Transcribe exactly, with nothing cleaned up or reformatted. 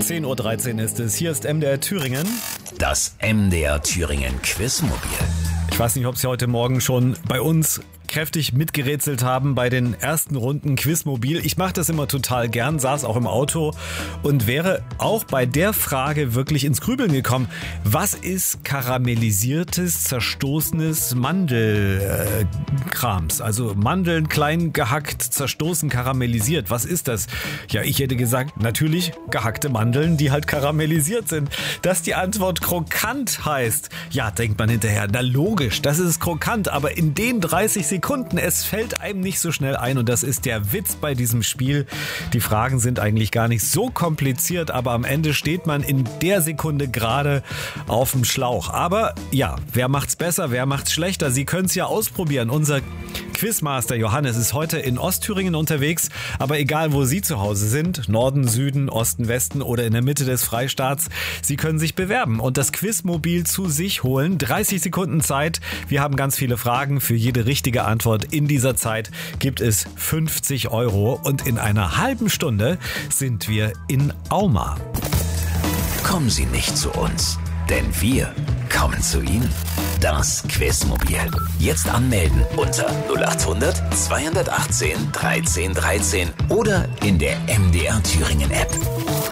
zehn Uhr dreizehn ist es. Hier ist M D R Thüringen. Das M D R Thüringen Quizmobil. Ich weiß nicht, ob Sie heute Morgen schon bei uns kräftig mitgerätselt haben bei den ersten Runden Quizmobil. Ich mache das immer total gern, saß auch im Auto und wäre auch bei der Frage wirklich ins Grübeln gekommen. Was ist karamellisiertes, zerstoßenes Mandelkrams? Äh, also Mandeln klein gehackt, zerstoßen, karamellisiert. Was ist das? Ja, ich hätte gesagt, natürlich gehackte Mandeln, die halt karamellisiert sind. Dass die Antwort krokant heißt, ja, denkt man hinterher, na logisch, das ist krokant, aber in den dreißig Sekunden Sekunden. Es fällt einem nicht so schnell ein und das ist der Witz bei diesem Spiel. Die Fragen sind eigentlich gar nicht so kompliziert, aber am Ende steht man in der Sekunde gerade auf dem Schlauch. Aber ja, wer macht's besser, wer macht's schlechter? Sie können es ja ausprobieren. Unser Quizmaster Johannes ist heute in Ostthüringen unterwegs, aber egal wo Sie zu Hause sind, Norden, Süden, Osten, Westen oder in der Mitte des Freistaats, Sie können sich bewerben und das Quizmobil zu sich holen. dreißig Sekunden Zeit. Wir haben ganz viele Fragen. Für jede richtige Antwort in dieser Zeit gibt es fünfzig Euro und in einer halben Stunde sind wir in Auma. Kommen Sie nicht zu uns, denn wir kommen zu Ihnen. Das Quizmobil. Jetzt anmelden unter null acht hundert zweihundertachtzehn dreizehn dreizehn oder in der M D R Thüringen App.